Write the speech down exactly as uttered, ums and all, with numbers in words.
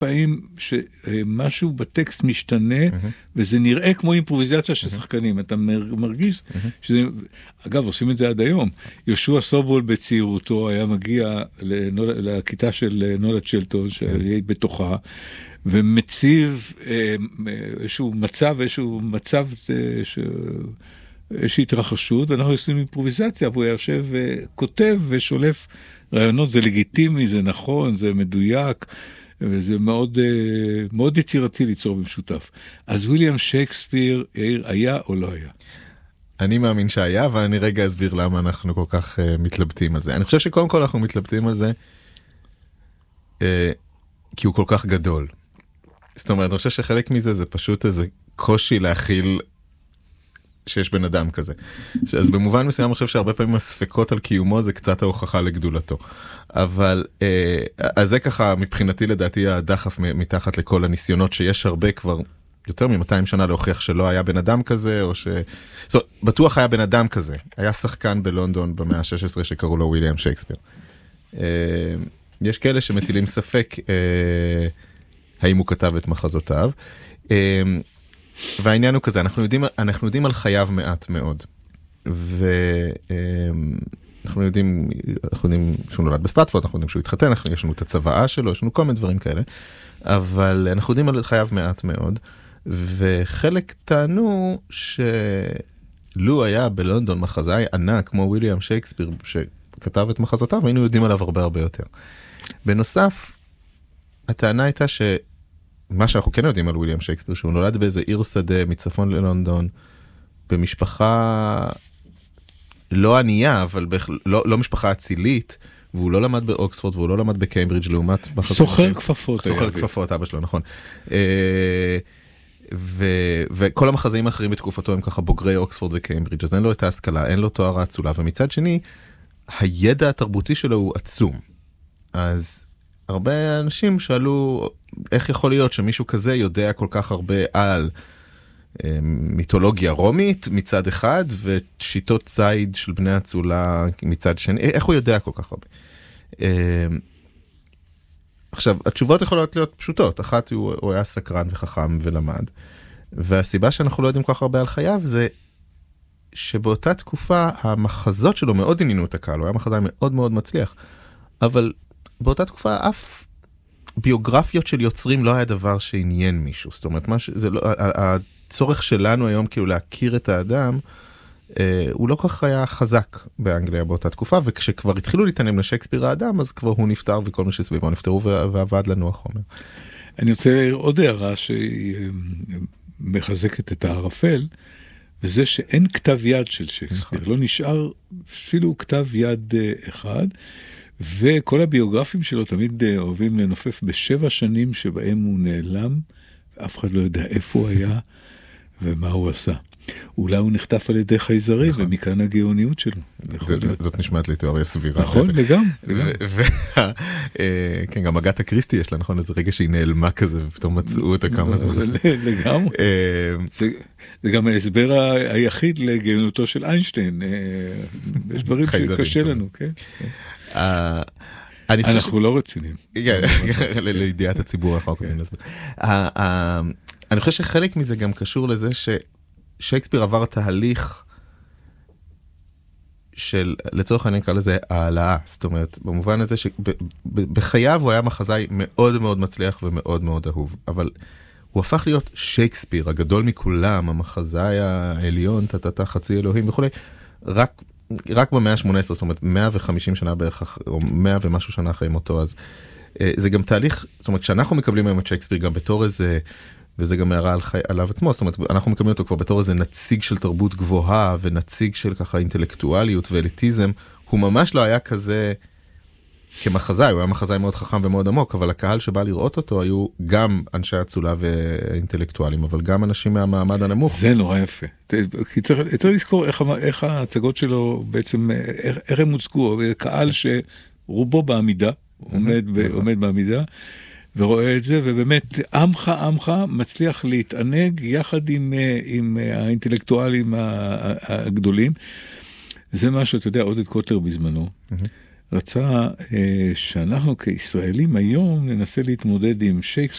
פעמים שמשהו בטקסט משתנה, וזה נראה כמו אימפרוביזציה של שחקנים. אתה מרגיש שזה, אגב, עושים את זה עד היום. יהושע סובול בצעירותו היה מגיע לכיתה של נולה צ'לטון, שהיא בתוכה, ומציב איזשהו מצב, איזשהו מצב איזושהי התרחשות, ואנחנו עושים אימפרוביזציה, והוא יושב וכותב ושולף רעיונות, זה לגיטימי, זה נכון, זה מדויק, וזה מאוד, מאוד יצירתי ליצור במשותף. אז וויליאם שייקספיר היה או לא היה? אני מאמין שהיה, אבל אני רגע אסביר למה אנחנו כל כך uh, מתלבטים על זה. אני חושב שקודם כל אנחנו מתלבטים על זה, uh, כי הוא כל כך גדול. זאת אומרת, אני חושב שחלק מזה זה פשוט איזה קושי להכיל שיש בן אדם כזה. אז במובן מסוים אני חושב שהרבה פעמים הספקות על קיומו זה קצת ההוכחה לגדולתו. אבל, אז זה ככה מבחינתי לדעתי הדחף מתחת לכל הניסיונות שיש הרבה כבר יותר מ-מאתיים שנה להוכיח שלא היה בן אדם כזה, או ש... זאת אומרת, בטוח היה בן אדם כזה. היה שחקן בלונדון במאה ה-שש עשרה שקראו לו וויליאם שייקספיר. יש כאלה שמטילים ספק האם הוא כתב את מחזותיו. והעניין הוא כזה, אנחנו יודעים, אנחנו יודעים על חייו מעט מאוד. ואנחנו יודעים, אנחנו יודעים שהוא נולד בסטרטפורד, אנחנו יודעים שהוא התחתן, יש לנו את הצוואה שלו, יש לנו כל מיני דברים כאלה. אבל אנחנו יודעים על חייו מעט מאוד. וחלק טענו שלו היה בלונדון מחזאי ענק כמו וויליאם שייקספיר שכתב את מחזותיו, היינו יודעים עליו הרבה הרבה יותר. בנוסף, הטענה הייתה שמה שאנחנו כן יודעים על וויליאם שייקספיר, שהוא נולד באיזה עיר שדה מצפון ללונדון, במשפחה לא ענייה, אבל לא, לא משפחה אצילית, והוא לא למד באוקספורד, והוא לא למד בקיימברידג' לעומת... סוחר כפפות. סוחר כפפות, אבא שלו, נכון. וכל המחזאים האחרים בתקופתו הם ככה בוגרי אוקספורד וקיימברידג', אז אין לו את ההשכלה, אין לו תואר האצולה, ומצד שני, הידע התרבותי שלו הוא עצום. אז הרבה אנשים שאלו, איך יכול להיות שמישהו כזה יודע כל כך הרבה על מיתולוגיה רומית מצד אחד, ושיטות ציד של בני האצולה מצד שני, איך הוא יודע כל כך הרבה? עכשיו, התשובות יכולות להיות פשוטות. אחת, הוא, הוא היה סקרן וחכם ולמד. והסיבה שאנחנו לא יודעים כל כך הרבה על חייו, זה שבאותה תקופה, המחזות שלו מאוד עניינו את הקהל. הוא היה מחזאי מאוד מאוד מצליח. אבל באותה תקופה, אף ביוגרפיות של יוצרים לא היה דבר שעניין מישהו. זאת אומרת, ש... זה לא... הצורך שלנו היום כאילו להכיר את האדם, אה, הוא לא כך היה חזק באנגליה באותה תקופה, וכשכבר התחילו להתעניין לשייקספיר האדם, אז כבר הוא נפטר וכל מי שסביבו נפטרו ועבד לנו החומר. אני רוצה עוד הערה שהיא מחזקת את הערפל, וזה שאין כתב יד של שייקספיר, לא נשאר אפילו כתב יד אחד, וכל הביוגרפים שלו תמיד אוהבים לנופף בשבע שנים שבהם הוא נעלם, ואף אחד לא יודע איפה הוא היה ומה הוא עשה. אולי הוא נחטף על ידי חייזרים, ומכאן הגאוניות שלו. זאת נשמעת לי תיאוריה סבירה. נכון, לגמרי. כן, גם אגתה קריסטי יש לה, נכון, איזה רגע שהיא נעלמה כזה, ופתאום מצאו אותה כמה זמן. לגמרי. זה גם ההסבר היחיד לגאונותו של איינשטיין. יש דברים שקשה לנו, כן? אנחנו לא רציניים. לידיעת הציבור, אנחנו רוצים להסביר. אני חושב שחלק מזה גם קשור לזה ששייקספיר עבר תהליך של, לצורך העניין קרא לזה, העלאה. זאת אומרת, במובן הזה שבחייו הוא היה מחזאי מאוד מאוד מצליח ומאוד מאוד אהוב. אבל הוא הפך להיות שייקספיר, הגדול מכולם, המחזאי העליון, תתתה חצי אלוהים וכו'. רק, רק במאה ה-שמונה עשרה, זאת אומרת, מאה וחמישים שנה בערך, או מאה ומשהו שנה אחרי מותו, אז זה גם תהליך, זאת אומרת, שאנחנו מקבלים היום את שייקספיר גם בתור איזה, וזה גם הערה על חי... עליו עצמו, זאת אומרת, אנחנו מקבלים אותו כבר בתור איזה נציג של תרבות גבוהה, ונציג של ככה אינטלקטואליות ואליטיזם, הוא ממש לא היה כזה כמחזאי, הוא היה מחזאי מאוד חכם ומאוד עמוק, אבל הקהל שבא לראות אותו היו גם אנשי אצולה ואינטלקטואלים, אבל גם אנשים מהמעמד הנמוך. זה נורא יפה. כי צריך, צריך לזכור איך, איך ההצגות שלו בעצם, איך, איך הם מוצגו, קהל שרובו בעמידה, עומד, עומד בעמידה, ורואה את זה, ובאמת עמך עמך מצליח להתענג יחד עם, עם האינטלקטואלים הגדולים. זה משהו, אתה יודע, עודד קוטלר בזמנו, רצה שאנחנו כישראלים היום ננסה להתמודד עם שייקספיר.